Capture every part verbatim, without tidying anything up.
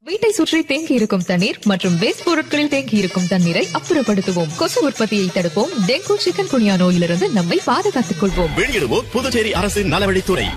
வீட்டை சுற்றி தேங்கி இருக்கும் தண்ணீர் மற்றும் வேஸ்ட் பொருட்களில் தேங்கி இருக்கும் தண்ணீரை அப்புறப்படுத்துவோம். கொசு உற்பத்தியை தடுப்போம். டெங்கு, சிக்கன் குனியா நோயிலிருந்து நம்மை பாதுகாத்துக் கொள்வோம். வெளியிடுவோம் புதுச்சேரி அரசின் நலவழித்துறை.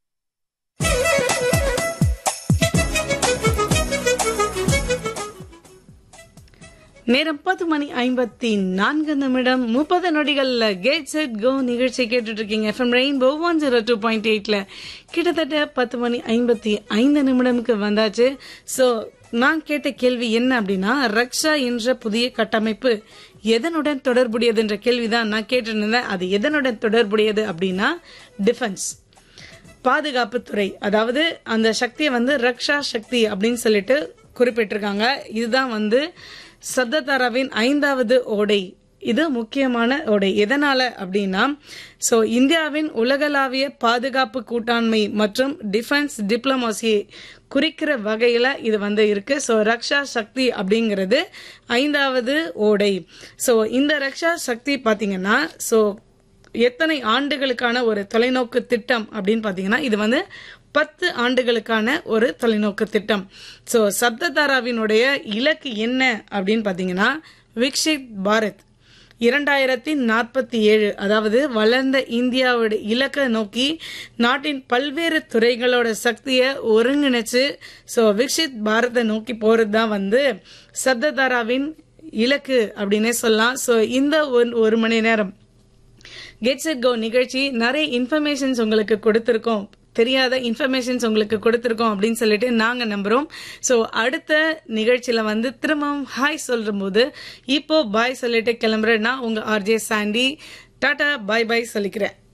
நேரம் பத்து மணி ஐம்பத்தி நான்கு நிமிடம் முப்பது நொடிகள்ல கேட் செட் கோ நிகழ்ச்சி கேட்டுட்டு இருக்கீங்க. FM rainbow one zero two point எயிட்ல கிட்டத்தட்ட பத்து மணி ஐம்பத்தி ஐந்து நிமிடமுக்கு வந்தாச்சு. ஸோ நான் கேட்ட கேள்வி என்ன அப்படின்னா, ரக்ஷா என்ற புதிய கட்டமைப்பு எதனுடன் தொடர்புடையது என்ற கேள்விதான் நான் கேட்டிருந்தேன். அது எதனுடன் தொடர்புடையது அப்படின்னா டிஃபென்ஸ், பாதுகாப்புத்துறை. அதாவது அந்த சக்தியை வந்து ரக்ஷா சக்தி அப்படின்னு சொல்லிட்டு குறிப்பிட்டிருக்காங்க. இதுதான் வந்து சப்ததாராவின் ஐந்தாவது ஓடை. இது முக்கியமான ஓடை. எதனால அப்படின்னா, ஸோ இந்தியாவின் உலகளாவிய பாதுகாப்பு கூட்டாண்மை மற்றும் டிஃபென்ஸ் டிப்ளமசியை குறிக்கிற வகையில இது வந்து இருக்கு. ஸோ ரக்ஷா சக்தி அப்படிங்கிறது ஐந்தாவது ஓடை. ஸோ இந்த ரக்ஷா சக்தி பாத்தீங்கன்னா, ஸோ எத்தனை ஆண்டுகளுக்கான ஒரு தொலைநோக்கு திட்டம் அப்படின்னு பாத்தீங்கன்னா, இது வந்து பத்து ஆண்டுகளுக்கான ஒரு தொலைநோக்கு திட்டம். ஸோ சப்ததாராவினுடைய இலக்கு என்ன அப்படின்னு பாத்தீங்கன்னா, விக்ஷித் பாரத் இரண்டாயிரத்தி நாற்பத்தி ஏழு, அதாவது வளர்ந்த இந்தியாவோட இலக்கை நோக்கி நாட்டின் பல்வேறு துறைகளோட சக்தியை ஒருங்கிணைச்சு ஸோ விக்ஷித் பாரத்தை நோக்கி போறது தான் வந்து சப்ததாராவின் இலக்கு அப்படின்னே சொல்லலாம். ஸோ இந்த ஒரு மணி நேரம் கெட் செட் கோ நிகழ்ச்சி நிறைய இன்ஃபர்மேஷன்ஸ் உங்களுக்கு கொடுத்திருக்கோம், தெரியாத இன்ஃபர்மேஷன்ஸ் உங்களுக்கு கொடுத்திருக்கோம் அப்படின்னு சொல்லிட்டு நாங்க நம்புறோம். ஸோ அடுத்த நிகழ்ச்சியில வந்து திரும்பவும் ஹாய் சொல்ற போது இப்போ பாய் சொல்லிட்டு கிளம்புறேன்னா உங்க ஆர்ஜே சாண்டி டாடா பாய் பாய் சொல்லிக்கிறேன்.